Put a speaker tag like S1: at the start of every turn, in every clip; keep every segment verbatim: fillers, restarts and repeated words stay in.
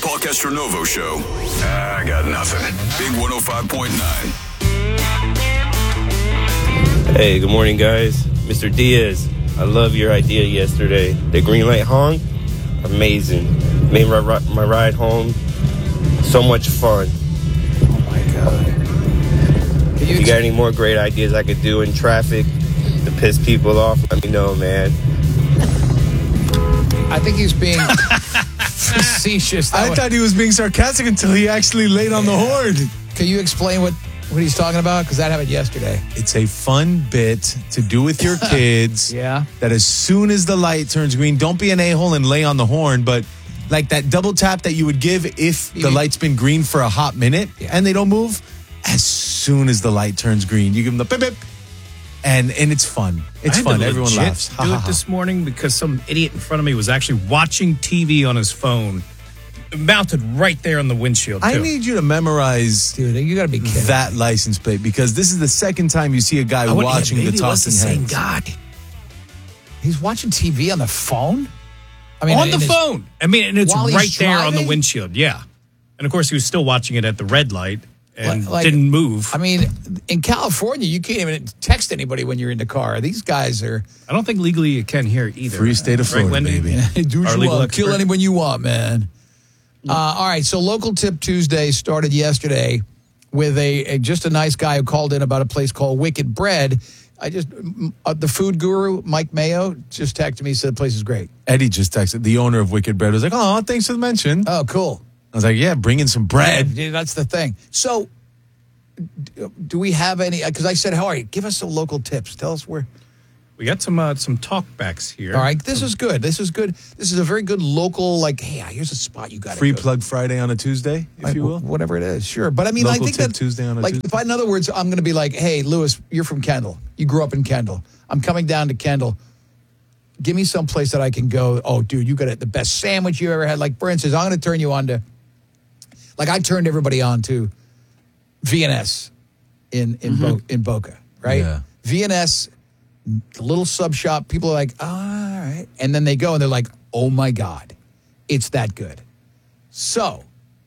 S1: Paul Castronovo Show. I got nothing. Big one oh five point nine.
S2: Hey, good morning, guys. Mister Diaz, I love your idea yesterday. The green light honk, amazing. Made my, my ride home so much fun.
S3: Oh, my God.
S2: If you got any more great ideas I could do in traffic to piss people off, let me know, man.
S3: I think he's being facetious.
S4: I thought he was being sarcastic until he actually laid on the horn.
S3: Can you explain what, what he's talking about? Because that happened yesterday.
S4: It's a fun bit to do with your kids.
S3: Yeah.
S4: That as soon as the light turns green, don't be an a-hole and lay on the horn, but like that double tap that you would give if the light's been green for a hot minute
S3: Yeah.
S4: and they don't move. As soon as the light turns green, you give them the bip bip. And and it's fun. It's
S5: I had
S4: fun.
S5: to
S4: Everyone
S5: legit
S4: laughs. Ha,
S5: do
S4: ha,
S5: it
S4: ha.
S5: this morning because some idiot in front of me was actually watching T V on his phone, mounted right there on the windshield. Too.
S4: I need you to memorize
S3: Dude, you got to be kidding.
S4: that license plate because this is the second time you see a guy
S5: I wouldn't-
S4: watching
S5: yeah,
S4: the
S5: maybe it was
S4: talking
S5: the same
S4: heads.
S5: guy
S3: He's watching T V on the phone? I mean,
S5: on
S3: in
S5: the
S3: his-
S5: phone. I mean, and it's
S3: While he's
S5: right there on the
S3: driving?
S5: windshield. Yeah, and of course he was still watching it at the red light and
S3: Like- like-
S5: didn't move.
S3: I mean, in California, you can't even text anybody when you're in the car. These guys are...
S5: I don't think legally you can here either.
S4: Free state of
S5: Right,
S4: Florida,
S5: Wendy?
S4: baby.
S3: Do what
S5: Our
S3: you
S5: legal
S3: want. Kill
S5: expert.
S3: anyone you want, man. Uh, all right, so Local Tip Tuesday started yesterday with a, a just a nice guy who called in about a place called Wicked Bread. I just uh, the food guru Mike Mayo just texted me, said the place is great.
S4: Eddie just texted. The owner of Wicked Bread was like, "Oh, thanks for the mention."
S3: Oh, cool.
S4: I was like, "Yeah, bring in some bread."
S3: Yeah, that's the thing. So, do, do we have any? Because I said, "How are you? Give us some local tips. Tell us where."
S5: We got some uh, some talkbacks here.
S3: All right, this is good. This is good. This is a very good local. Like, hey, here's a spot you got to
S4: Free
S3: go.
S4: plug Friday on a Tuesday, if
S3: Like,
S4: you will.
S3: whatever it is, sure. But I mean, I
S4: Local
S3: think
S4: Tip
S3: that
S4: Tuesday on a
S3: like,
S4: Tuesday.
S3: if I, in other words, I'm going to be like, hey, Lewis, you're from Kendall. You grew up in Kendall. I'm coming down to Kendall. Give me some place that I can go. Oh, dude, you got the best sandwich you ever had. Like, for instance, I'm going to turn you on to, like, I turned everybody on to V and S in in, Bo- in Boca, right?
S4: Yeah.
S3: V and S, the little sub shop. People are like, oh, all right, and then they go and they're like, oh my God, it's that good. So,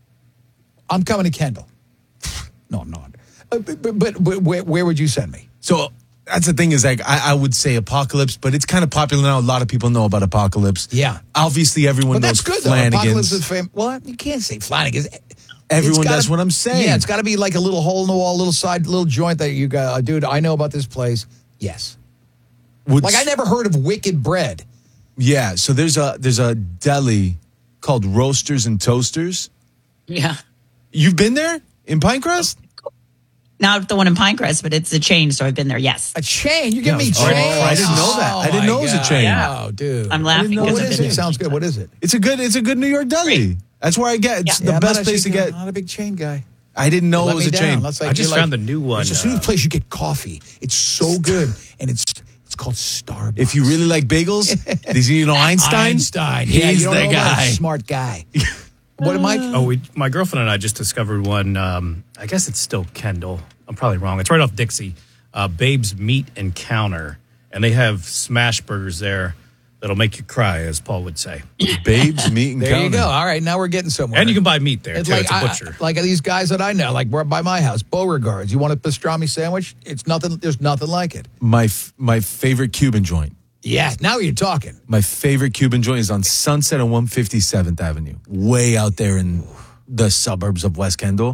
S3: I'm coming to Kendall. No, I'm not. Uh, but, but, but, but where, where would you send me?
S4: So that's the thing is like I, I would say Apocalypse, but it's kind of popular now. A lot of people know about Apocalypse.
S3: Yeah.
S4: Obviously, everyone
S3: But
S4: knows
S3: that's good, though.
S4: Flanagan's.
S3: Apocalypse is fam- Well, you can't say Flanagan's.
S4: Everyone
S3: It's gotta-
S4: does what I'm saying.
S3: Yeah, it's got to be like a little hole in the wall, little side, little joint that you got. Uh, dude, I know about this place. Yes.
S4: Would-
S3: Like, I never heard of Wicked Bread.
S4: Yeah. So there's a there's a deli called Roasters and Toasters.
S6: Yeah.
S4: You've been there in Pinecrest?
S6: Not the one in Pinecrest, but it's a chain, so I've been there, yes.
S3: A chain? You give me
S4: Oh,
S3: chains?
S4: I didn't know that. I didn't
S3: my
S4: know it was a
S3: God.
S4: chain.
S6: Yeah.
S3: Oh, dude.
S6: I'm laughing
S4: know
S6: because
S3: What
S6: I've
S3: is
S6: been
S3: it?
S6: there.
S3: Sounds good. What is it?
S4: It's a good it's a good New York deli. That's where I get. It's
S6: Yeah.
S4: the
S3: Yeah, I'm
S4: best
S3: not
S4: place to
S3: actually-
S4: get.
S3: I'm not a big chain guy.
S4: I didn't know
S3: Let
S4: it was
S3: me
S4: a
S3: down.
S4: chain.
S3: Let's, like,
S5: I just
S3: you're like-
S5: found the new one,
S3: It's a new
S5: uh,
S3: place you get coffee. It's so good, and it's it's called Starbucks.
S4: If you really like bagels, did you know Einstein?
S3: Einstein,
S4: He's
S3: yeah, you don't
S4: the
S3: know about
S4: guy.
S3: a smart guy. What am I?
S5: Oh, we, my girlfriend and I just discovered one. Um, I guess it's still Kendall. I'm probably wrong. It's right off Dixie. Uh, Babe's Meat Encounter. And they have smash burgers there that'll make you cry, as Paul would say.
S4: Babes meet and
S3: There you
S4: counter.
S3: go. All right, now we're getting somewhere.
S5: And you can buy meat there,
S3: It's
S5: too.
S3: like
S5: It's a
S3: I-
S5: butcher.
S3: like these guys that I know, like we're by my house, Beauregards. You want a pastrami sandwich? It's nothing. There's nothing like it.
S4: My f- my favorite Cuban joint.
S3: Yeah, now you're talking.
S4: My favorite Cuban joint is on Sunset and one hundred fifty-seventh Avenue, way out there in the suburbs of West Kendall.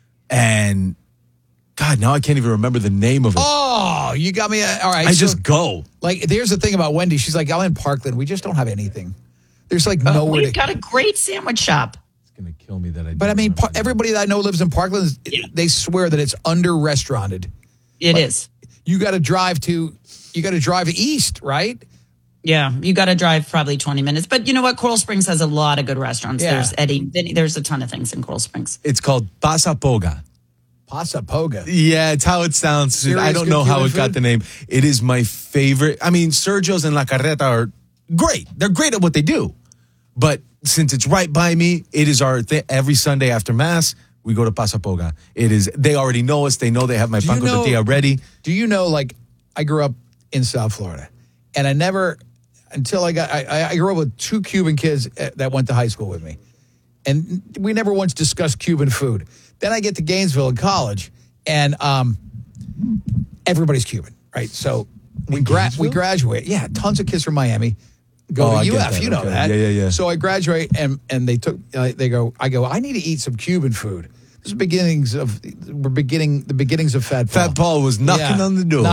S4: And God, now I can't even remember the name of it.
S3: Oh, you got me. uh, All right,
S4: I
S3: so,
S4: just go.
S3: like. There's the thing about Wendy. She's like, I'm in Parkland. We just don't have anything. There's like nowhere
S6: We've
S3: to.
S6: got a great sandwich shop.
S4: It's gonna kill me that I.
S3: But I
S4: don't
S3: mean,
S4: remember
S3: par-
S4: the name.
S3: everybody that I know lives in Parkland. is-
S6: Yeah.
S3: They swear that it's under restauranted.
S6: It is.
S3: You got to drive to. You got to drive east, right?
S6: Yeah, you got to drive probably twenty minutes. But you know what? Coral Springs has a lot of good restaurants.
S3: Yeah.
S6: There's Eddie, Vinny, there's a ton of things in Coral Springs.
S4: It's called Pasapoga.
S3: Pasapoga.
S4: Yeah, it's how it sounds.
S3: Serious
S4: I don't
S3: good
S4: know how
S3: Cuban
S4: it got
S3: food?
S4: the name. It is my favorite. I mean, Sergio's and La Carreta are great. They're great at what they do. But since it's right by me, it is our th- every Sunday after Mass, we go to Pasapoga. It is, they already know us. They know they have my
S3: Do you
S4: pan con
S3: know-
S4: tortilla ready.
S3: Do you know, like, I grew up in South Florida, and I never, until I got, I, I grew up with two Cuban kids uh, that went to high school with me. and we never once discussed Cuban food. Then I get to Gainesville in college, and um, everybody's Cuban, right? So we gra- we graduate. Yeah, tons of kids from Miami go
S4: Oh, I
S3: to
S4: get
S3: U F.
S4: that.
S3: You know
S4: Okay.
S3: that.
S4: Yeah, yeah, yeah.
S3: So I graduate, and and they took. Uh, they go. I go. I need to eat some Cuban food. This is beginnings of. We're beginning the beginnings of Fat Paul.
S4: Fat Paul was knocking
S3: Yeah.
S4: on the door.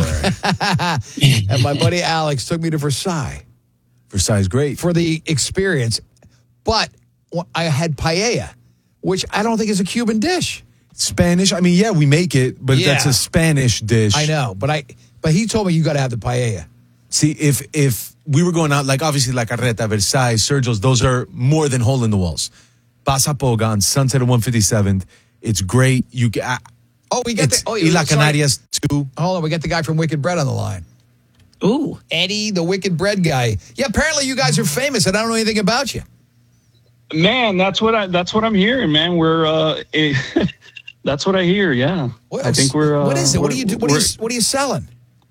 S3: And my buddy Alex took me to Versailles
S4: Versailles, great.
S3: for the experience, but I had paella, which I don't think is a Cuban dish.
S4: Spanish. I mean, yeah, we make it, but
S3: Yeah.
S4: that's a Spanish dish.
S3: I know, but I but he told me you got to have the paella.
S4: See, if if we were going out, like obviously La Carreta, Versailles, Sergio's, those are more than hole in the walls. Pasapoga on Sunset at one fifty-seventh. It's great. You ca- I-
S3: Oh, we got
S4: it's,
S3: the oh,
S4: y La
S3: sorry.
S4: Canarias too.
S3: Hold on, we got the guy from Wicked Bread on the line.
S6: Ooh.
S3: Eddie, the Wicked Bread guy. Yeah, apparently you guys are famous, and I don't know anything about you.
S7: Man, that's what I that's what I'm hearing, man. We're uh eh, that's what I hear, yeah.
S3: What
S7: I think we're uh,
S3: what is it? What do you do? What are you,
S7: we're-
S3: what are you selling?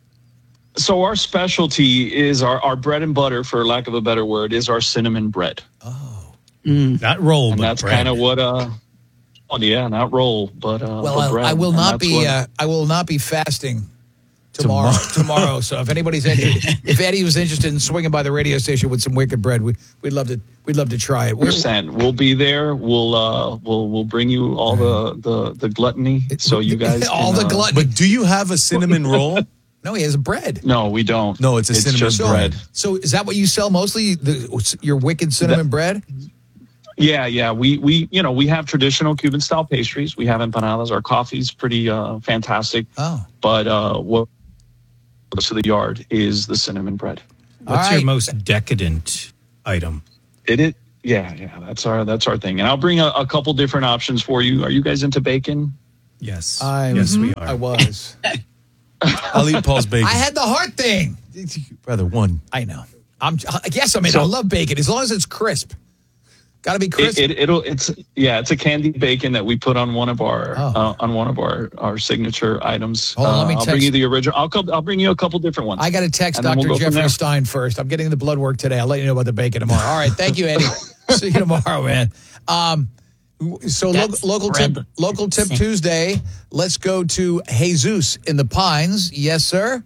S7: So our specialty is our, our bread and butter, for lack of a better word, is our cinnamon bread.
S5: Not roll,
S7: And
S5: but
S7: that's
S5: bread.
S7: kind of what uh oh yeah, not roll, but uh
S3: Well,
S7: but
S3: I,
S7: bread.
S3: I will
S7: And
S3: not
S7: that's
S3: be.
S7: what-
S3: Uh, I will not be fasting tomorrow. Tomorrow. So if anybody's interested, if Eddie was interested in swinging by the radio station with some Wicked Bread, we, we'd love to. We'd love to try it. We're-
S7: percent. We'll be there. We'll uh we'll we'll bring you all the the, the gluttony so you guys
S3: all
S7: can,
S3: the
S7: uh,
S3: gluttony.
S4: But do you have a cinnamon roll?
S3: No, he has bread.
S7: No, we don't.
S4: No, it's a cinnamon
S7: just
S4: bread.
S7: bread.
S3: So is that what you sell mostly? The, your Wicked cinnamon bread?
S7: Yeah, yeah. We we you know we have traditional Cuban style pastries. We have empanadas. Our coffee's pretty uh, fantastic.
S3: Oh.
S7: But uh, what goes to the yard is the cinnamon bread.
S5: What's
S3: All
S5: your
S3: right.
S5: most decadent item?
S7: It it yeah yeah. That's our that's our thing. And I'll bring a, a couple different options for you. Are you guys into bacon?
S5: Yes.
S3: I'm-
S5: yes, we are.
S3: I was.
S4: I'll eat Paul's bacon.
S3: I had the heart thing.
S4: Brother, one.
S3: I know. I'm. I guess I mean
S7: So-
S3: I love bacon as long as it's crisp. Got to be
S7: It,
S3: crisp.
S7: it it'll it's yeah. It's a candied bacon that we put on one of our
S3: Oh.
S7: uh, on one of our our signature items.
S3: Hold on, let me
S7: Uh, I'll
S3: text-
S7: bring you the original. I'll co- I'll bring you a couple different ones.
S3: I got to text
S7: And then
S3: Doctor
S7: we'll go from
S3: Jeffrey
S7: there.
S3: Stein first. I'm getting the blood work today. I'll let you know about the bacon tomorrow. All right. Thank you, Eddie. See you tomorrow, man. Um, so lo-
S6: That's
S3: local tip,
S6: bread.
S3: local tip Tuesday. Let's go to Jesus in the Pines. Yes, sir.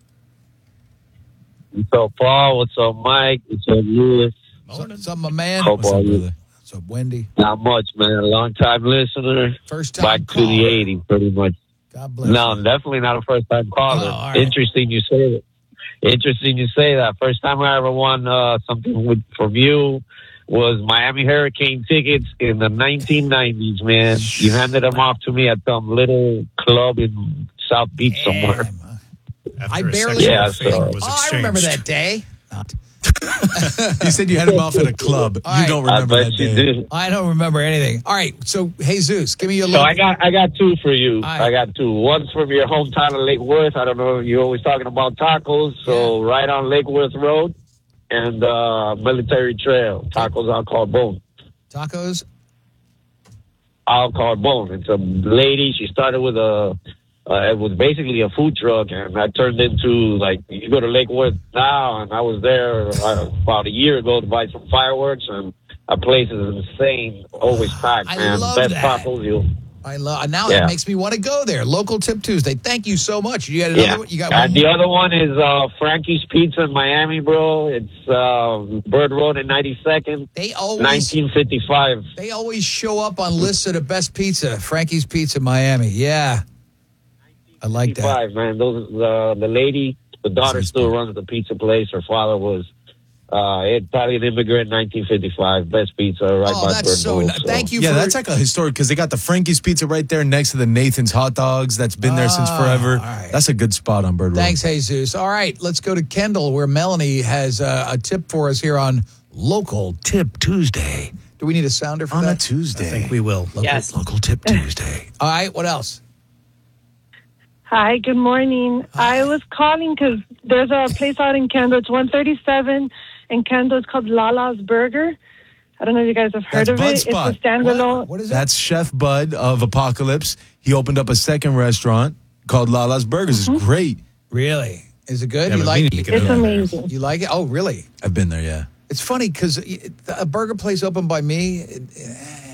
S8: What's up, Paul? What's up, Mike? What's up, Lewis?
S3: What's up, my man?
S8: Hope
S3: What's
S8: all
S3: up,
S8: you-
S3: brother? What's up, Wendy?
S8: Not much, man. Long time listener.
S3: First time
S8: Back to the
S3: caller.
S8: eighties, pretty much.
S3: God bless
S8: No,
S3: you.
S8: definitely not a first time caller.
S3: Oh, all right.
S8: Interesting you say that. Interesting you say that. First time I ever won uh, something with, from you was Miami Hurricane tickets in the nineteen nineties, man. You handed them off to me at some little club in South Beach somewhere.
S3: Damn.
S5: After
S3: I
S5: a
S3: barely-
S5: sexual
S8: Yeah,
S5: favor
S8: so-
S5: was
S3: Oh, I remember
S5: exchanged.
S3: that day.
S4: You said you had him off at a club.
S3: All
S4: you
S3: right.
S4: don't
S8: I
S4: remember
S8: bet
S4: that
S8: you
S4: day.
S8: did.
S3: I don't remember anything. All right. So, Jesus, give me your
S8: So
S3: local.
S8: I got I got two for you.
S3: right.
S8: I got two. One's from your hometown of Lake Worth. I don't know. You're always talking about tacos. So right on Lake Worth Road and uh, Military Trail. Tacos Alcohol Bone.
S3: Tacos.
S8: Alcohol Bone. It's a lady. She started with a. Uh, it was basically a food truck, and that turned into like you go to Lake Worth now, and I was there uh, about a year ago to buy some fireworks, and that place is insane. Always packed,
S3: I
S8: man.
S3: love
S8: Best
S3: that.
S8: tacos you.
S3: I love. Now
S8: Yeah.
S3: that makes me want to go there. Local Tip Tuesday. Thank you so much. You got another
S8: Yeah.
S3: one? You got
S8: And
S3: one?
S8: the other one is uh, Frankie's Pizza in Miami, bro. It's uh, Bird Road and ninety-second,
S3: They always
S8: nineteen fifty-five.
S3: they always show up on lists of the best pizza. Frankie's Pizza, Miami. Yeah, I like that.
S8: fifty-five, man. Those uh, the lady, the daughter
S3: That's
S8: still runs the pizza place. Her father was uh, Italian immigrant, nineteen fifty-five. Best pizza right
S3: Oh,
S8: by
S3: that's
S8: Bird
S3: so.
S8: Road.
S3: ni- Thank you.
S4: Yeah,
S3: for,
S4: that's like a historic because they got the Frankie's Pizza right there next to the Nathan's Hot Dogs. That's been there since
S3: Ah,
S4: forever.
S3: all right.
S4: That's a good spot on Bird Road.
S3: Thanks, Jesus. All right, let's go to Kendall, where Melanie has uh, a tip for us here on Local Tip Tuesday. Do we need a sounder for
S4: on
S3: that?
S4: a Tuesday.
S5: I think we will.
S3: Local,
S6: Yes.
S3: Local Tip Tuesday. All right, what else?
S9: Hi, good morning. I was calling because there's a place out in Kendall. It's one thirty-seven in Kendall. It's called Lala's Burger. I don't know if you guys have heard
S4: That's
S9: of
S4: Bud
S9: it.
S4: Spot.
S9: It's a standalone.
S3: What, what is it?
S4: That's Chef Bud of Apocalypse. He opened up a second restaurant called Lala's Burgers. It's great.
S3: Really? Is it good?
S5: Yeah,
S3: you
S5: but
S3: like
S5: we need to
S3: it?
S5: get
S9: It's
S5: over there.
S9: amazing.
S3: You like it? Oh, really?
S4: I've been there, yeah.
S3: It's funny because a burger place opened by me, it,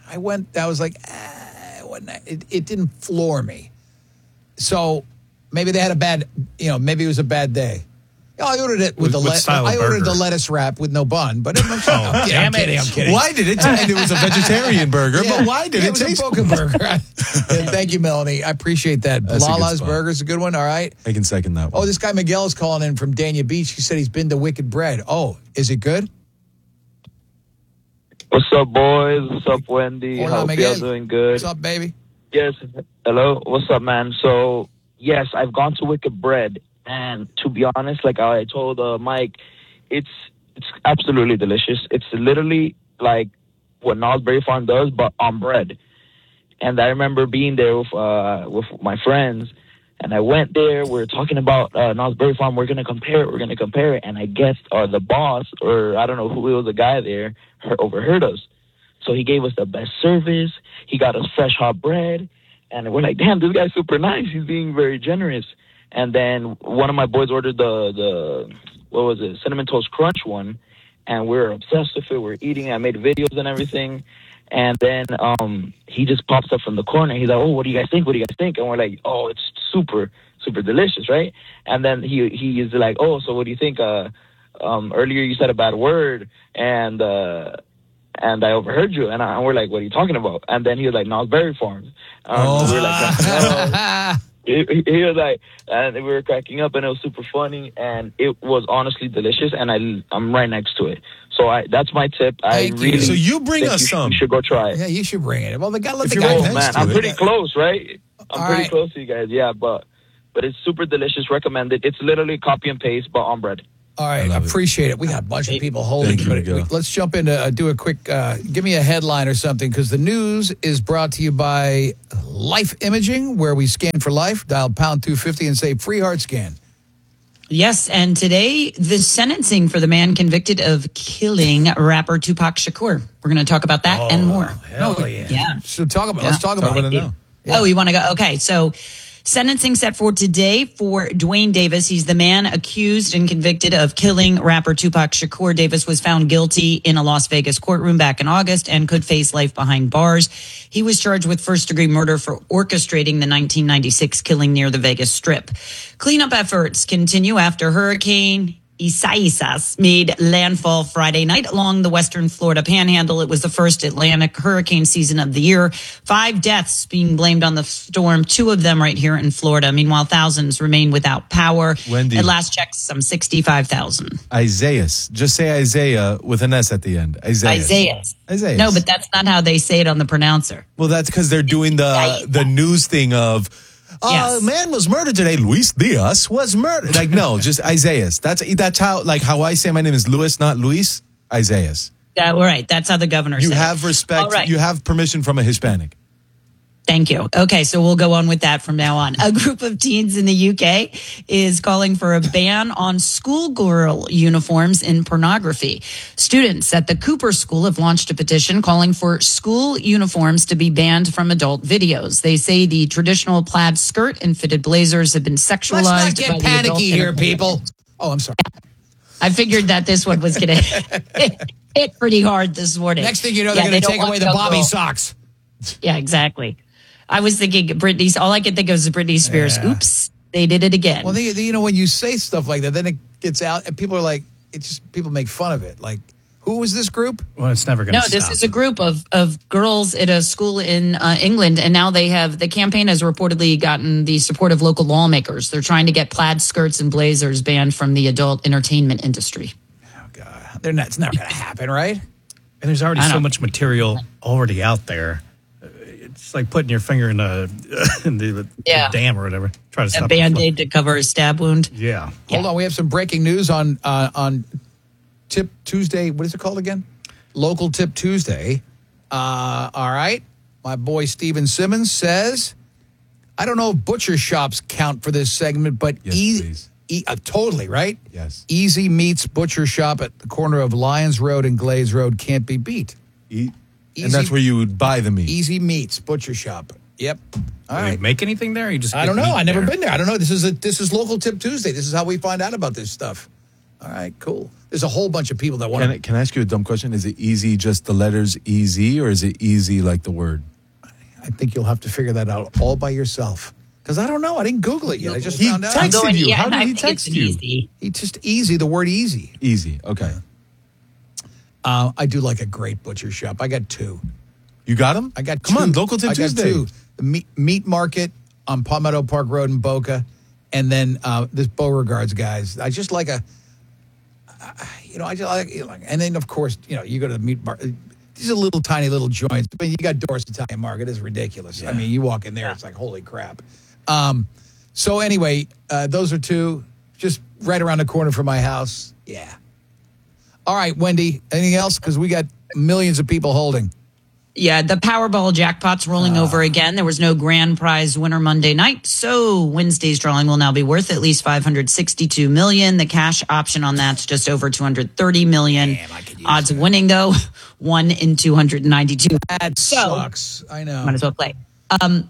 S3: I went, I was like, ah, it, wasn't, it, it didn't floor me. So maybe they had a bad, you know, maybe it was a bad day. I ordered it with,
S5: With-
S3: the
S5: with
S3: lettuce.
S5: style
S3: I
S5: of
S3: ordered
S5: burger.
S3: the lettuce wrap with no bun, but it, I'm, kidding, I'm kidding, I'm kidding, I'm kidding.
S4: Why did it? And it was a vegetarian burger,
S3: Yeah.
S4: but why did
S3: Yeah,
S4: it,
S3: was
S4: taste?
S3: a Boca burger? Yeah, thank you, Melanie. I appreciate that.
S4: That's a good
S3: Lala's
S4: spot.
S3: Burger is a good one. All right.
S4: I can second that one.
S3: Oh, this guy Miguel is calling in from Dania Beach. He said he's been to Wicked Bread. Oh, is it good?
S10: What's up, boys? What's up, Wendy?
S3: Hola,
S10: Hope
S3: Miguel.
S10: y'all doing good.
S3: What's up, baby?
S10: Yes. Hello. What's up, man? So, yes, I've gone to Wicked Bread, and to be honest, like I told uh, Mike, it's it's absolutely delicious. It's literally like what Knowles Berry Farm does, but on bread. And I remember being there with uh, with my friends, and I went there. We were talking about uh, Knowles Berry Farm. We're gonna compare it. We're gonna compare it. And I guess uh, the boss, or I don't know who it was, the guy there, heard, overheard us. So he gave us the best service. He got us fresh hot bread, and we're like, damn, this guy's super nice. He's being very generous. And then one of my boys ordered the the what was it, Cinnamon Toast Crunch one, and we were obsessed with it. We were eating it. I made videos and everything. And then um, he just pops up from the corner. He's like, oh, what do you guys think? What do you guys think? And we're like, oh, it's super, super delicious, right? And then he he is like, oh, so what do you think? Uh, um, earlier you said a bad word, and uh, and I overheard you. And, I, and we're like, what are you talking about? And then he was like, Knowles Berry Farms. Um,
S4: Oh.
S10: we were like, oh. he, he was like, and we were cracking up, and it was super funny, and it was honestly delicious. And I I'm right next to it. So I, that's my tip. I
S3: Thank you.
S10: really
S4: So you bring
S10: think
S4: us
S10: you should,
S4: some.
S10: you should go try it.
S3: Yeah, you should bring it. Well, the guy let
S4: If
S3: the
S4: you're
S3: guy.
S4: right
S10: Oh,
S4: next
S10: man,
S4: to
S10: I'm
S4: it.
S10: pretty close, right? I'm
S3: All
S10: pretty
S3: right.
S10: close to you guys, yeah, but but it's super delicious. Recommended. It's literally copy and paste, but on bread.
S3: All right,
S4: love it.
S3: appreciate it. We got a bunch of people holding.
S4: Thank you,
S3: but
S4: Miguel.
S3: we- let's jump into uh, do a quick. Uh, give me a headline or something, because the news is brought to you by Life Imaging, where we scan for life. Dial pound two fifty and say free heart scan.
S6: Yes, and today the sentencing for the man convicted of killing rapper Tupac Shakur. We're going to talk about that and more.
S3: Hell yeah!
S6: Yeah.
S3: So talk about. Let's talk
S4: Talk
S3: about,
S4: about
S3: it.
S4: it now.
S6: Oh, you want to go? Okay, so sentencing set for today for Dwayne Davis. He's the man accused and convicted of killing rapper Tupac Shakur. Davis was found guilty in a Las Vegas courtroom back in August and could face life behind bars. He was charged with first-degree murder for orchestrating the nineteen ninety-six killing near the Vegas Strip. Cleanup efforts continue after Hurricane Isaias made landfall Friday night along the western Florida panhandle. It was the first Atlantic hurricane season of the year. Five deaths being blamed on the storm, two of them right here in Florida. Meanwhile, thousands remain without power.
S4: Wendy.
S6: At last check, some sixty-five thousand.
S4: Isaiah. Just say Isaiah with an S at the end. Isaiah.
S6: Isaiah.
S4: Isaiah.
S6: No, but that's not how they say it on the pronouncer.
S4: Well, that's because they're doing the
S6: Isaiah.
S4: the news thing of, uh,
S6: Yes.
S4: man was murdered today. Luis Diaz was murdered. Like, no, just Isaiah. That's that's how, like, how I say my name is Luis, not Luis. Isaiah.
S6: That, all right, that's how the governor
S4: You
S6: said it.
S4: have respect.
S6: All right.
S4: You have permission from a Hispanic.
S6: Thank you. Okay, so we'll go on with that from now on. A group of teens in the U K is calling for a ban on schoolgirl uniforms in pornography. Students at the Cooper School have launched a petition calling for school uniforms to be banned from adult videos. They say the traditional plaid skirt and fitted blazers have been sexualized.
S3: Let's not
S6: by
S3: get
S6: the adult
S3: panicky here,
S6: entertainment.
S3: people. Oh, I'm sorry.
S6: I figured that this one was going to hit, hit pretty hard this morning.
S3: Next thing you know,
S6: Yeah,
S3: they're
S6: they
S3: going to
S6: don't
S3: take
S6: want
S3: away the
S6: young
S3: Bobby
S6: girls.
S3: socks.
S6: Yeah, exactly. I was thinking Britney. All I could think of was Britney Spears.
S3: Yeah.
S6: Oops, they did it again.
S3: Well, they, they- you know, when you say stuff like that, then it gets out, and people are like, it's just people make fun of it. Like, who was this group?
S5: Well, it's never going to
S6: no,
S5: stop.
S6: this is a group of of girls at a school in uh, England, and now they have the campaign has reportedly gotten the support of local lawmakers. They're trying to get plaid skirts and blazers banned from the adult entertainment industry.
S3: Oh God, they're not. It's never going to happen, right?
S5: And there's already
S6: I
S5: so
S6: know.
S5: much material already out there. Uh, It's like putting your finger in the, in the,
S6: Yeah.
S5: the dam or whatever. Try to
S6: A
S5: stop
S6: band
S5: the
S6: aid to cover a stab wound.
S5: flow. Yeah.
S3: Hold on, we have some breaking news on uh, on Tip Tuesday. What is it called again? Local Tip Tuesday. Uh, all right, my boy Steven Simmons says, I don't know if butcher shops count for this segment, but
S4: Yes,
S3: easy,
S4: please.
S3: e- uh, totally right.
S4: Yes.
S3: Easy Meats Butcher Shop at the corner of Lyons Road and Glaze Road can't be beat.
S4: Eat.
S3: Easy-
S4: And that's where you would buy the meat.
S3: Easy Meats Butcher Shop. Yep. All
S5: Do
S3: right.
S5: you make anything there? Or you just
S3: I
S5: get
S3: don't know.
S5: meat
S3: I've never
S5: there?
S3: been there. I don't know. This is a this is Local Tip Tuesday. This is how we find out about this stuff. All right, cool. There's a whole bunch of people that want
S4: Can I,
S3: to.
S4: can I ask you a dumb question? Is it easy just the letters E Z, or is it easy like the word?
S3: I think you'll have to figure that out all by yourself. Because I don't know. I didn't Google it yet. I just
S4: He
S3: found out.
S4: texted
S6: Going-
S4: you.
S6: yeah,
S4: How
S6: and
S4: did
S6: I
S4: he
S6: think it's
S4: text you?
S6: easy.
S3: He just easy, the word easy.
S4: Easy. Okay.
S3: Uh, I do like a great butcher shop. I got two.
S4: You got him?
S3: I got
S4: Come
S3: two.
S4: on, Local Tip
S3: I got
S4: Tuesday.
S3: two. The meat, meat market on Palmetto Park Road in Boca, and then uh, this Beauregards guys. I just like a, uh, you know, I just like, you know, and then of course, you know, you go to the meat market. These are little tiny little joints. But you got Doris Italian Market. It's ridiculous. I mean, you walk in there, it's like holy crap. Um, so anyway, uh, those are two, just right around the corner from my house. Yeah. All right, Wendy. Anything else? Because we got millions of people holding.
S6: Yeah, the Powerball jackpot's rolling
S3: Ah.
S6: over again. There was no grand prize winner Monday night, so Wednesday's drawing will now be worth at least five hundred sixty-two million dollars. The cash option on that's just over two hundred thirty million dollars.
S3: Damn, I could use
S6: Odds of
S3: that.
S6: winning, though, one in two hundred ninety-two.
S3: That
S6: So-
S3: sucks. I know.
S6: Might as well play. Um,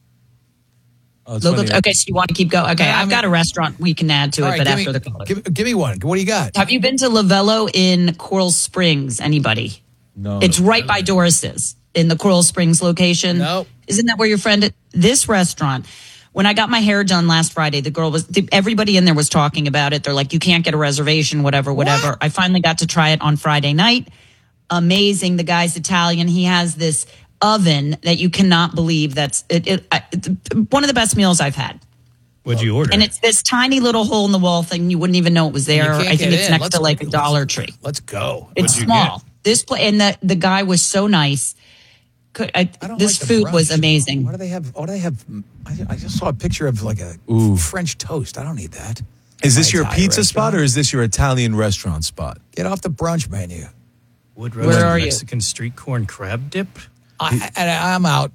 S4: Oh, it's
S6: local.
S4: funny.
S6: Okay, so you want to keep going? Okay,
S3: Yeah, I
S6: I've
S3: mean-
S6: got a restaurant we can add to it,
S3: All right,
S6: but
S3: give
S6: after
S3: me,
S6: the call.
S3: give, give me one. What do you got?
S6: Have you been to Lavello in Coral Springs? Anybody?
S4: No.
S6: It's right by Doris's in the Coral Springs location.
S3: Nope.
S6: Isn't that where your friend? This restaurant. When I got my hair done last Friday, the girl was. Everybody in there was talking about it. They're like, you can't get a reservation, whatever, whatever. I finally got to try it on Friday night. Amazing. The guy's Italian. He has this oven that you cannot believe. That's it, it, I- it's one of the best meals I've had.
S5: What'd you order?
S6: And it's this tiny little hole in the wall thing. You wouldn't even know it was
S3: You
S6: there.
S3: can't
S6: I think
S3: get
S6: it's
S3: in.
S6: next
S3: Let's-
S6: to like a
S3: let's-
S6: Dollar Tree.
S3: Let's go.
S6: It's
S5: What'd you
S6: small. This place and the the guy was so nice. Could, I,
S3: I don't
S6: this
S3: like the
S6: food was
S3: brunch.
S6: amazing.
S3: What do they have? What do they have? I, I just saw a picture of like a
S4: Ooh.
S3: French toast. I don't need that.
S4: Is this
S3: My
S4: your
S3: Italian
S4: pizza spot,
S3: restaurant.
S4: or is this your Italian restaurant spot?
S3: Get off the brunch menu.
S5: Wood
S6: Where
S5: roasted
S6: are you?
S5: Mexican street corn crab dip.
S3: I, and I'm out.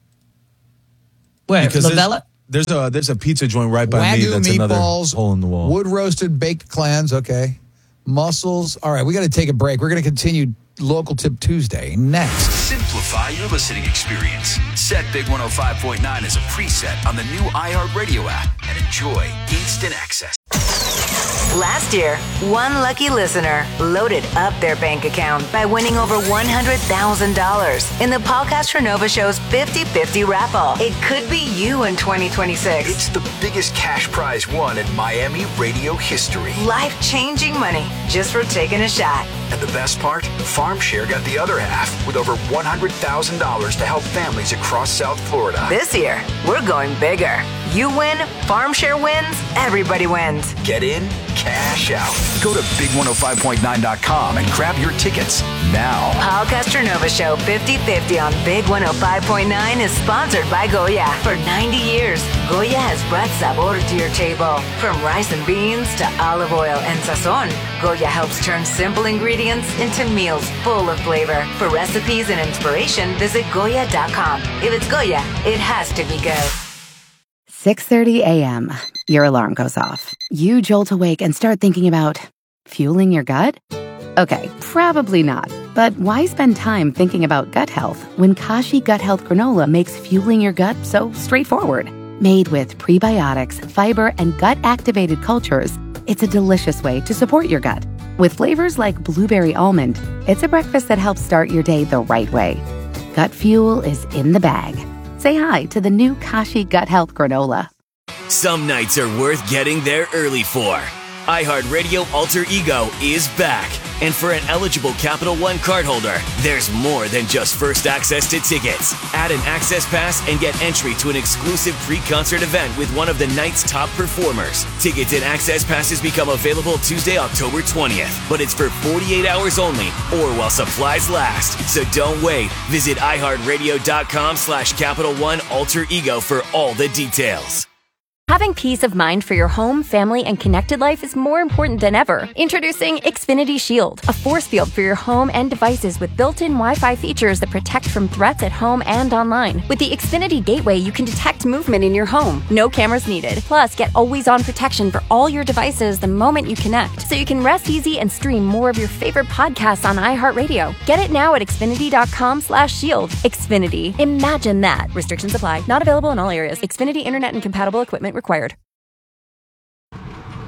S6: Where
S4: Because there's,
S6: Lavella?
S4: there's a there's a pizza joint right by me
S3: Wagyu
S4: that's another
S3: meatballs,
S4: hole in the wall.
S3: wood roasted baked clams. Okay, mussels. All right, we got to take a break. We're going to continue Local Tip Tuesday next.
S1: Simplify your listening experience. Set Big one oh five point nine as a preset on the new iHeartRadio app and enjoy instant access.
S11: Last year, one lucky listener loaded up their bank account by winning over one hundred thousand dollars in the Paul Castronova Show's fifty-fifty raffle. It could be you in twenty twenty-six.
S1: It's the biggest cash prize won in Miami radio history.
S11: Life-changing money just for taking a shot.
S1: And the best part? FarmShare got the other half with over one hundred thousand dollars to help families across South Florida.
S11: This year, we're going bigger. You win, FarmShare wins, everybody wins.
S1: Get in, cash out. Go to big one oh five point nine dot com and grab your tickets now.
S11: Paul Castronova Show fifty-fifty on Big one oh five point nine is sponsored by Goya. For ninety years, Goya has brought sabor to your table. From rice and beans to olive oil and sazon, Goya helps turn simple ingredients into meals full of flavor. For recipes and inspiration, visit Goya dot com. If it's Goya, it has to be good.
S12: six thirty a.m. Your alarm goes off. You jolt awake and start thinking about fueling your gut? Okay, probably not. But why spend time thinking about gut health when Kashi Gut Health Granola makes fueling your gut so straightforward? Made with prebiotics, fiber, and gut-activated cultures, it's a delicious way to support your gut. With flavors like blueberry almond, it's a breakfast that helps start your day the right way. Gut fuel is in the bag. Say hi to the new Kashi Gut Health Granola.
S13: Some nights are worth getting there early for. iHeartRadio Alter Ego is back. And for an eligible Capital One cardholder, there's more than just first access to tickets. Add an access pass and get entry to an exclusive pre-concert event with one of the night's top performers. Tickets and access passes become available Tuesday, October twentieth, but it's for forty-eight hours only or while supplies last. So don't wait. Visit iHeartRadio.com slash Capital One Alter Ego for all the details.
S14: Having peace of mind for your home, family, and connected life is more important than ever. Introducing Xfinity Shield, a force field for your home and devices with built-in Wi-Fi features that protect from threats at home and online. With the Xfinity Gateway, you can detect movement in your home. No cameras needed. Plus, get always-on protection for all your devices the moment you connect, so you can rest easy and stream more of your favorite podcasts on iHeartRadio. Get it now at Xfinity.com slash shield. Xfinity. Imagine that. Restrictions apply. Not available in all areas. Xfinity Internet and compatible equipment required.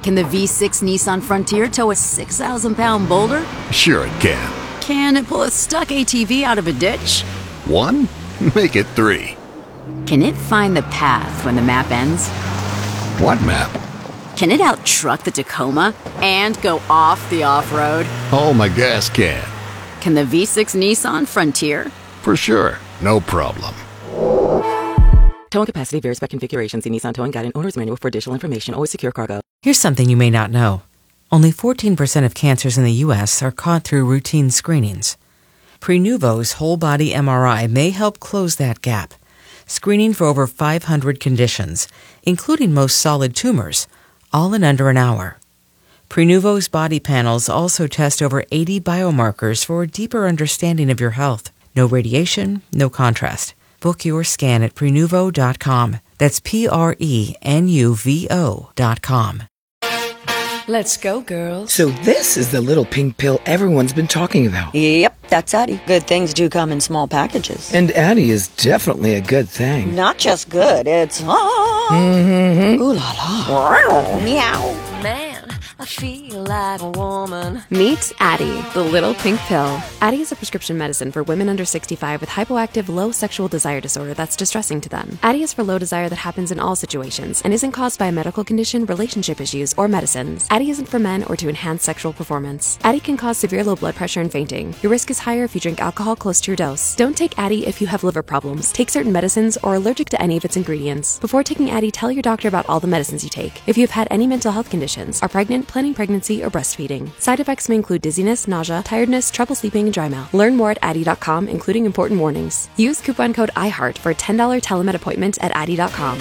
S15: Can the V six Nissan Frontier tow a six thousand pound boulder?
S16: Sure it can.
S15: Can it pull a stuck A T V out of a ditch?
S16: One? Make it three.
S15: Can it find the path when the map ends?
S16: What map?
S15: Can it out-truck the Tacoma and go off the off-road?
S16: Oh, my gas can.
S15: Can the V six Nissan Frontier?
S16: For sure. No problem.
S17: Towing capacity varies by configuration. See Nissan Towing Guide and Owner's Manual for additional information. Always secure cargo.
S18: Here's something you may not know. Only fourteen percent of cancers in the U S are caught through routine screenings. Prenuvo's whole-body M R I may help close that gap, screening for over five hundred conditions, including most solid tumors, all in under an hour. Prenuvo's body panels also test over eighty biomarkers for a deeper understanding of your health. No radiation, no contrast. Book your scan at Prenuvo dot com. That's P R E N U V O dot com.
S19: Let's go, girls.
S20: So this is the little pink pill everyone's been talking about.
S21: Yep, that's Addie. Good things do come in small packages.
S20: And Addie is definitely a good thing.
S21: Not just good, it's... Ah,
S20: mm-hmm.
S21: Ooh la la. Meow.
S19: Man, I feel like a woman.
S22: Meet Addie, the little pink pill. Addie is a prescription medicine for women under sixty-five with hypoactive low sexual desire disorder that's distressing to them. Addie is for low desire that happens in all situations and isn't caused by a medical condition, relationship issues, or medicines. Addie isn't for men or to enhance sexual performance. Addie can cause severe low blood pressure and fainting. Your risk is higher if you drink alcohol close to your dose. Don't take Addie if you have liver problems, take certain medicines, or are allergic to any of its ingredients. Before taking Addie, tell your doctor about all the medicines you take. If you have had any mental health conditions, are pregnant, planning pregnancy, or breastfeeding. Side effects may include dizziness, nausea, tiredness, trouble sleeping, and dry mouth. Learn more at Addie dot com, including important warnings. Use coupon code iHeart for a ten dollars telemed appointment at Addie dot com.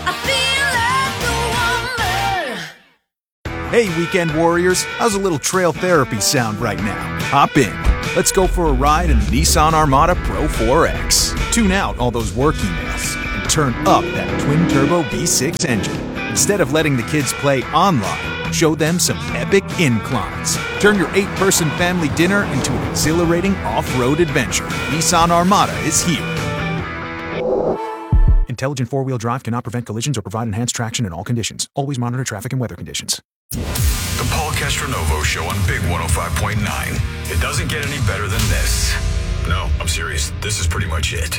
S23: Hey, weekend warriors, how's a little trail therapy sound right now? Hop in. Let's go for a ride in the Nissan Armada Pro four X. Tune out all those work emails and turn up that twin-turbo V six engine. Instead of letting the kids play online, show them some epic inclines. Turn your eight-person family dinner into an exhilarating off-road adventure. Nissan Armada is here. Intelligent four-wheel drive cannot prevent collisions or provide enhanced traction in all conditions. Always monitor traffic and weather conditions.
S24: The Paul Castronovo Show on Big one oh five point nine. It doesn't get any better than this. No, I'm serious. This is pretty much it.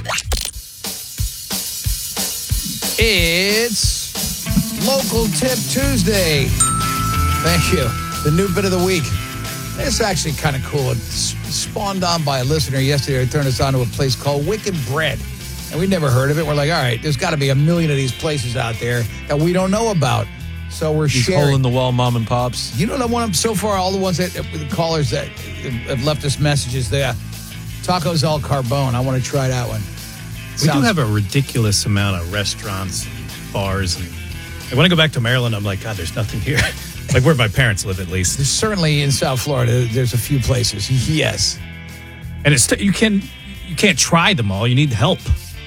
S3: It's Local Tip Tuesday. Thank you. The new bit of the week. It's actually kind of cool. It's spawned on by a listener yesterday. It turned us on to a place called Wicked Bread. And we'd never heard of it. We're like, all right, there's got to be a million of these places out there that we don't know about. So we're
S4: These
S3: sharing.
S4: hole-in-the-wall mom and pops.
S3: You know the one so far, all the ones that, the callers that have left us messages, the Tacos El Carbone. I want to try that one.
S5: We
S3: Sounds-
S5: do have a ridiculous amount of restaurants, bars, and and when I go back to Maryland, I'm like, God, there's nothing here. Like where my parents live, at least.
S3: There's certainly in South Florida, there's a few places. Yes.
S5: And it's you can you can't try them all. You need help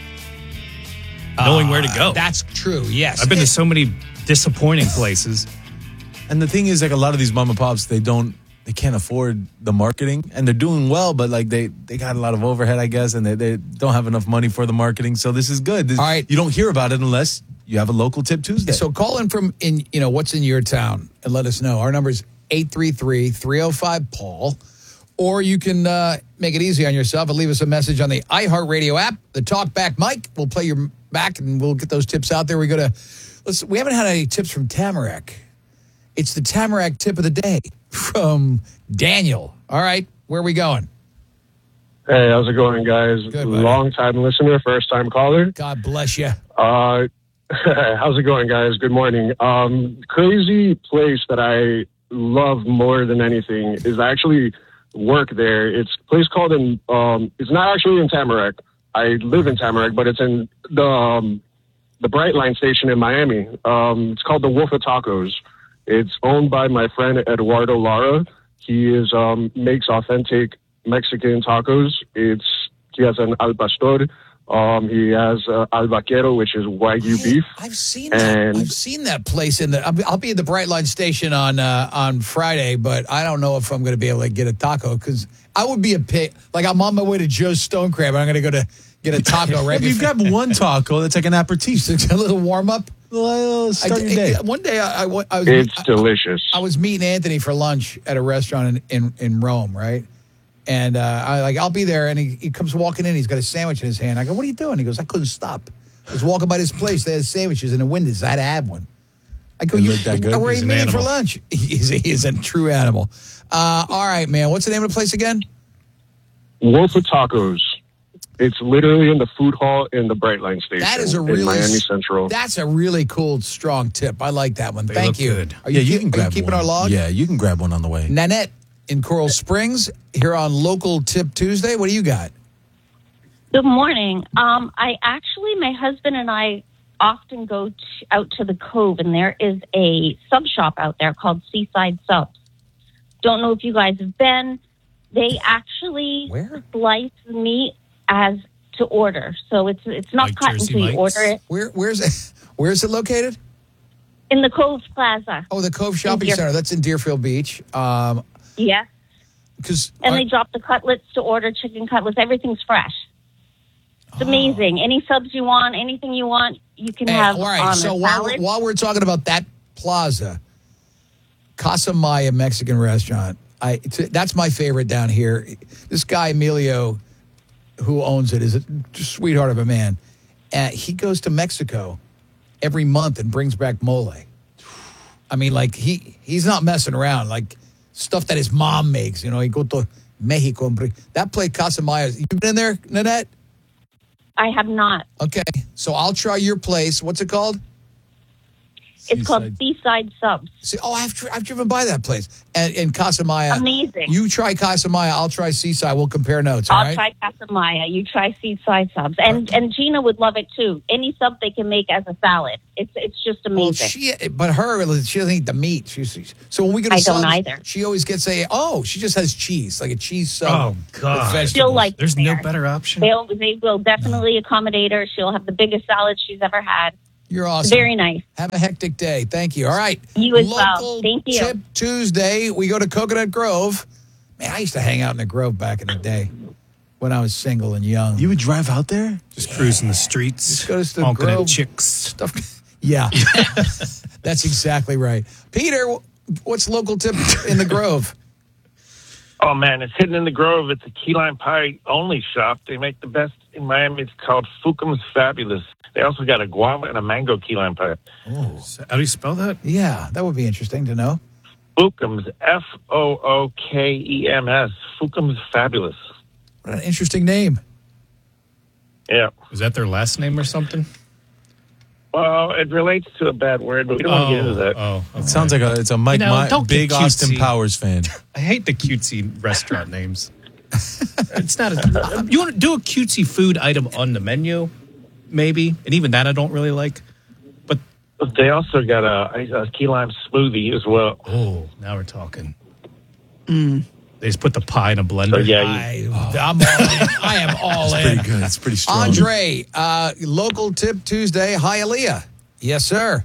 S5: knowing
S3: Uh,
S5: where to go.
S3: That's true. Yes.
S5: I've been to so many disappointing places.
S4: And the thing is, like, a lot of these mom and pops, they don't, they can't afford the marketing, and they're doing well, but like they they got a lot of overhead, I guess, and they, they don't have enough money for the marketing. So this is good. This,
S3: All right.
S4: You don't hear about it unless you have a local Tip Tuesday.
S3: So call in from in you know what's in your town and let us know. Our number is eight three three, three oh five, Paul. Or you can uh, make it easy on yourself and leave us a message on the iHeartRadio app, the Talkback mic. We'll play your back and we'll get those tips out there. We go to, let's, we haven't had any tips from Tamarack. It's the Tamarack tip of the day from Daniel. All right, where are we going?
S25: Hey, how's it going, guys?
S3: Good, buddy.
S25: Long time listener, first time caller.
S3: God bless you.
S25: Uh, how's it going, guys? Good morning. Um, crazy place that I love more than anything is actually work there. It's a place called in, um, it's not actually in Tamarack. I live in Tamarack, but it's in the, um, the Brightline station in Miami. Um, it's called the Wolf of Tacos. It's owned by my friend Eduardo Lara. He is, um, makes authentic Mexican tacos. It's, he has an al pastor. Um, he has uh, al vaquero, which is Wagyu beef.
S3: I've seen
S25: and
S3: that. I've seen that place in the. I'll be, I'll be at the Brightline station on uh, on Friday, but I don't know if I'm going to be able to get a taco because I would be a pig. Like I'm on my way to Joe's Stone Crab, and I'm going to go to Get a taco right
S4: You
S3: before.
S4: grab one taco. That's like an aperitif.
S3: A little warm up.
S4: Well, start
S3: I,
S4: your day.
S3: I- one day I, I, wa- I was
S25: It's
S3: I-
S25: delicious.
S3: I was meeting Anthony for lunch at a restaurant in, in, in Rome, right? And uh, I like I'll be there, and he, he comes walking in. He's got a sandwich in his hand. I go, "What are you doing?" He goes, "I couldn't stop. I was walking by this place. They had sandwiches in the windows. I had to have one." I go,
S4: They
S3: "You
S4: look that good?
S3: where are
S5: He's
S3: you
S5: an
S3: meeting for
S5: animal.
S3: lunch?" He's a, he's a true animal. Uh, all right, man. What's the name of the place again?
S25: Wolf of Tacos. It's literally in the food hall in the Brightline station.
S3: That is a
S25: in
S3: really
S25: Miami Central.
S3: That's a really cool, strong tip. I like that one.
S5: They
S3: Thank
S5: look
S3: you.
S5: good.
S3: Are you,
S4: yeah, you
S3: keep-
S4: can
S3: are
S4: grab
S3: keeping
S4: one.
S3: our log?
S4: Yeah, you can grab one on the way.
S3: Nanette in Coral Springs here on Local Tip Tuesday. What do you got?
S2: Good morning. Um, I actually, my husband and I often go t- out to the Cove, and there is a sub shop out there called Seaside Subs. Don't know if you guys have been. They actually
S3: Where?
S2: slice meat as to order, so it's it's not
S5: Like
S2: cut
S5: Jersey
S2: until you
S5: Mike's?
S2: order it
S3: Where where's it? Where's it located?
S2: in the Cove Plaza.
S3: Oh, the Cove Shopping
S2: Deer-
S3: Center. That's in Deerfield Beach. Um,
S2: Yes,
S3: because
S2: and they drop the cutlets to order, chicken cutlets. Everything's fresh. It's amazing. Any subs you want, anything you want, you can have
S3: all right.
S2: on
S3: So
S2: a
S3: while,
S2: salad.
S3: while we're talking about that plaza, Casa Maya Mexican restaurant. I it's, that's my favorite down here. This guy Emilio, who owns it, is a sweetheart of a man. Uh, he goes to Mexico every month and brings back mole. I mean, like he he's not messing around. Like stuff that his mom makes. You know, he go to Mexico and bring that place Casa Maya. You been in there, Nanette?
S2: I have not.
S3: Okay, so I'll try your place. What's it called?
S2: It's called Seaside Subs.
S3: See, oh, I've dri- I've driven by that place. And in Casa Maya.
S2: Amazing.
S3: You try Casa Maya, I'll try Seaside. We'll compare notes, all
S2: I'll
S3: right?
S2: try Casa Maya. You try Seaside Subs, and and Gina would love it too. Any sub they can make as a salad. It's it's just
S3: Well,
S2: amazing.
S3: she, but her, she doesn't eat the meat. She, she- so when we go to
S2: I don't
S3: subs,
S2: either.
S3: she always gets a, oh, she just has cheese, like a cheese sub.
S5: Oh,
S3: with
S5: God.
S3: vegetables.
S2: She'll like
S5: There's
S2: it
S5: no
S2: there.
S5: better option.
S2: They'll they will definitely accommodate her. She'll have the biggest salad she's ever had.
S3: You're awesome.
S2: Very nice.
S3: Have a hectic day. Thank you. All right.
S2: You as
S3: Local
S2: well. Thank you.
S3: Tip Tuesday, we go to Coconut Grove. Man, I used to hang out in the Grove back in the day when I was single and young.
S4: You would drive out there?
S5: Just cruising the streets,
S3: Just go to the
S5: honking
S3: Grove.
S5: at chicks.
S3: Stuff. Yeah. That's exactly right. Peter, what's local tip in the Grove?
S7: Oh, man, it's hidden in the Grove. It's a key lime pie only shop. They make the best in Miami. It's called Fukum's Fabulous. They also got a guava and a mango key lime pie.
S3: Oh.
S5: How do you spell that?
S3: Yeah, that would be interesting to know.
S7: Fukum's, F O O K E M S. Fukum's Fabulous.
S3: What an interesting name.
S7: Yeah.
S5: Is that their last name or something?
S7: Well, it relates to a bad word, but we don't want to get into that.
S5: Oh,
S4: It sounds like a, it's a Mike
S5: You know,
S4: Mi-
S5: don't get
S4: big Austin
S5: cutesy.
S4: Powers fan.
S5: I hate the cutesy restaurant names. It's not a. You want to do a cutesy food item on the menu, maybe, and even that I don't really like. But
S7: They also got a, a key lime smoothie as well.
S5: oh, now we're talking. They just put the pie in a blender.
S7: So, yeah,
S3: I,
S7: you,
S3: I'm all in. I am all
S4: It's
S3: in.
S4: pretty good. It's pretty strong.
S3: Andre, uh, local tip Tuesday. Hi, Aaliyah. Yes, sir.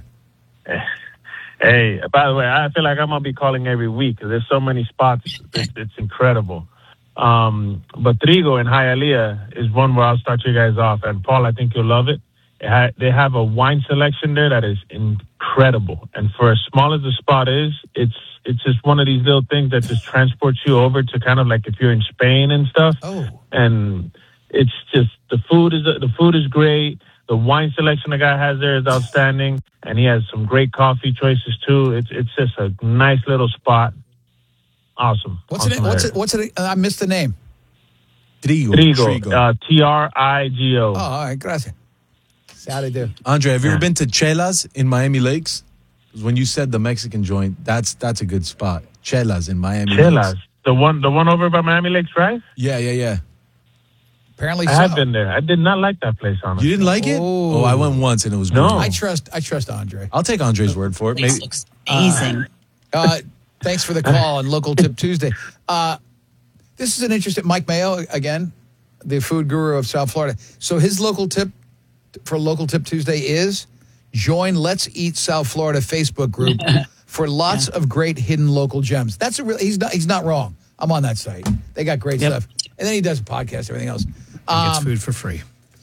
S8: Hey, by the way, I feel like I'm gonna be calling every week because there's so many spots. It's, it's incredible. Um, but Trigo in Hialeah is one where I'll start you guys off. And Paul, I think you'll love it. It ha- they have a wine selection there that is incredible. And for as small as the spot is, it's it's just one of these little things that just transports you over to kind of like if you're in Spain and stuff.
S3: Oh.
S8: And it's just the food is the food is great. The wine selection the guy has there is outstanding, and he has some great coffee choices too. It's it's just a nice little spot. Awesome.
S3: What's
S8: awesome
S3: it? What's
S8: area.
S3: it? What's it? Uh, I missed the name.
S4: Trigo.
S8: Trigo. Uh, T R I G O.
S3: Oh, all right. Gracias. How do you do?
S4: Andre, have you ever been to Chelas in Miami Lakes? 'Cause when you said the Mexican joint, that's that's a good spot. Chelas in Miami
S8: Chelas.
S4: Lakes.
S8: The one the one over by Miami Lakes Drive?
S4: Yeah, yeah, yeah.
S3: Apparently,
S8: I
S3: so.
S8: have been there. I did not like that place, honestly.
S4: You didn't like it?
S3: Oh.
S4: Oh, I went once and it was
S8: No.
S4: brutal.
S3: I trust. I trust Andre.
S4: I'll take Andre's word for it.
S6: This
S4: Maybe
S6: looks amazing.
S3: Uh, thanks for the call on Local Tip Tuesday. Uh, this is an interesting. Mike Mayo again, the food guru of South Florida. So his local tip for Local Tip Tuesday is join Let's Eat South Florida Facebook group for lots of great hidden local gems. That's a real. He's not. He's not wrong. I'm on that site. They got great
S5: Yep.
S3: stuff. And then he does a podcast, everything else.
S5: He gets
S3: Um,
S5: food for free.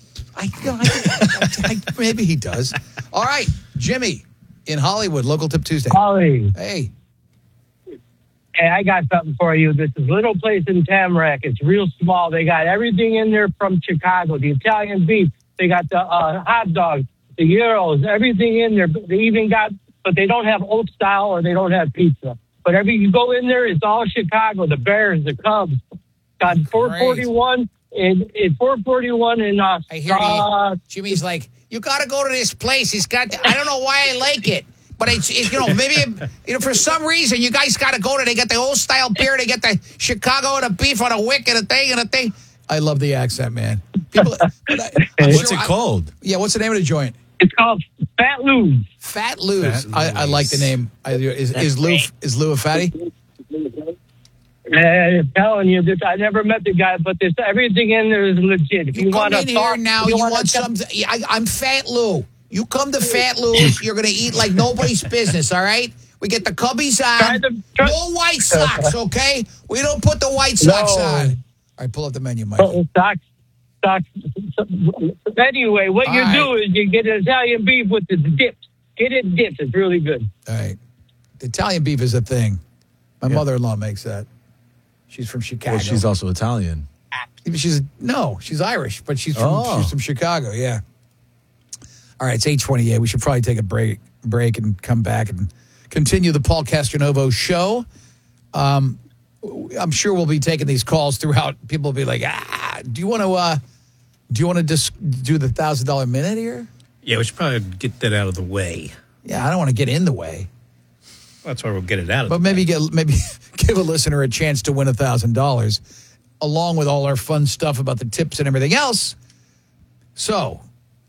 S3: I, you know, I, I, I, maybe he does. All right, Jimmy in Hollywood, Local Tip Tuesday.
S1: Holly.
S3: Hey.
S1: Hey, I got something for you. This is a little place in Tamarack. It's real small. They got everything in there from Chicago. The Italian beef. They got the uh, hot dogs, the gyros, everything in there. They even got, but they don't have old style or they don't have pizza. But every you go in there, it's all Chicago. The Bears, the Cubs. Got four forty-one and it's four forty-one in uh,
S3: I hear
S1: uh,
S3: you. Jimmy's like, you got to go to this place. It's got. I don't know why I like it, but it's, it's you know maybe you know for some reason you guys got to go to. They got the old style beer. They got the Chicago and the beef on a wick and a thing and a thing. I love the accent, man. People, I,
S4: what's
S3: sure
S4: it called?
S3: I, yeah, what's the name of the joint?
S1: It's called Fat Lou's.
S3: Fat Lou's. I, I like the name. I, is is Lou is Lou a fatty?
S1: I'm telling you, this, I never met the guy, but this everything in there is legit. If you,
S3: You
S1: want
S3: come
S1: to
S3: in
S1: talk,
S3: here now.
S1: you,
S3: You
S1: want
S3: want some? I, I'm Fat Lou. You come to Fat Lou's, you're gonna eat like nobody's business. All right. We get the cubbies on.
S1: To, try,
S3: no white socks, okay? We don't put the white socks
S1: no.
S3: on. All right, pull up the menu, Mike.
S1: Socks, socks. Anyway, what
S3: All
S1: you
S3: right.
S1: do is you get Italian beef with the dips. Get it dipped. It's really good.
S3: All right. Italian beef is a thing. My yeah. mother-in-law makes that. She's from Chicago.
S4: Well, she's also Italian.
S3: She's no, she's Irish, but she's from
S4: Oh.
S3: she's from Chicago. Yeah. All right, it's eight twenty-eight. We should probably take a break, break, and come back and continue the Paul Castronovo show. Um, I'm sure we'll be taking these calls throughout. People will be like, ah, do you want to? Uh, do you want to just do the thousand dollar minute here?
S5: Yeah, we should probably get that out of the way.
S3: Yeah, I don't want to get in the way.
S5: That's why we'll get it out of
S3: But
S5: the
S3: maybe
S5: way.
S3: get maybe give a listener a chance to win a thousand dollars, along with all our fun stuff about the tips and everything else. So,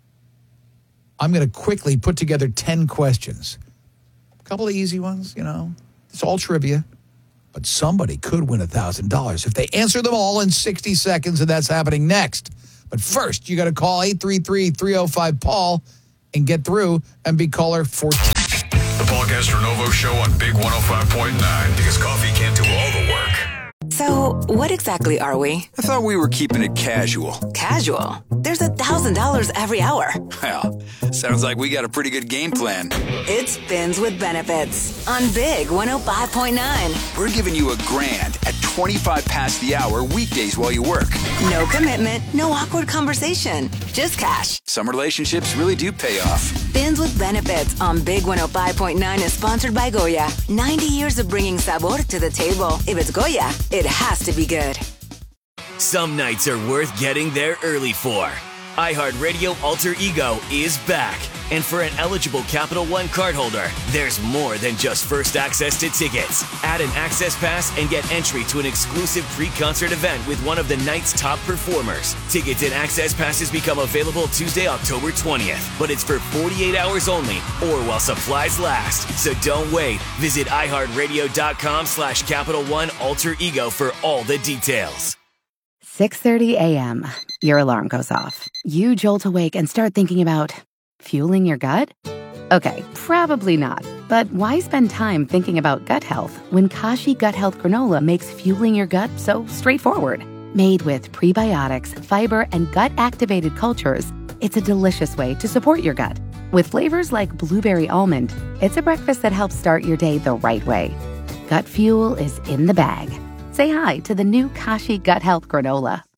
S3: I'm going to quickly put together ten questions. A couple of easy ones, you know. It's all trivia. But somebody could win a thousand dollars if they answer them all in sixty seconds, and that's happening next. But first, you got to call eight three three, three oh five, Paul and get through and be caller fourteen.
S24: The Paul Castronovo Show on Big one oh five point nine, because coffee can't do all the work.
S9: So, what exactly are we?
S10: I thought we were keeping it casual.
S9: Casual? There's a thousand dollars every hour.
S10: Well, sounds like we got a pretty good game plan.
S9: It's Bins with Benefits on Big one oh five point nine.
S10: We're giving you a grand at twenty-five past the hour weekdays while you work.
S9: No commitment, no awkward conversation, just cash.
S10: Some relationships really do pay off.
S9: Bins with Benefits on Big one oh five point nine is sponsored by Goya. ninety years of bringing sabor to the table. If it's Goya, it has to be good.
S13: Some nights are worth getting there early for. iHeartRadio Alter Ego is back. And for an eligible Capital One cardholder, there's more than just first access to tickets. Add an access pass and get entry to an exclusive pre-concert event with one of the night's top performers. Tickets and access passes become available Tuesday, October twentieth. But it's for forty-eight hours only or while supplies last. So don't wait. Visit iHeartRadio.com slash Capital One Alter Ego for all the details.
S11: six thirty a.m. Your alarm goes off. You jolt awake and start thinking about fueling your gut? Okay, probably not. But why spend time thinking about gut health when Kashi Gut Health Granola makes fueling your gut so straightforward? Made with prebiotics, fiber, and gut-activated cultures, it's a delicious way to support your gut. With flavors like blueberry almond, it's a breakfast that helps start your day the right way. Gut fuel is in the bag. Say hi to the new Kashi Gut Health Granola.